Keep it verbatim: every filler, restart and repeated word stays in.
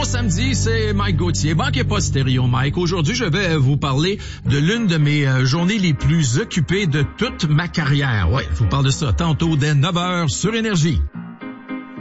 samedi, c'est Mike Gauthier. Manquez pas Stéréo Mike. Aujourd'hui, je vais vous parler de l'une de mes euh, journées les plus occupées de toute ma carrière. Ouais, je vous parle de ça tantôt dès neuf heures sur Énergie.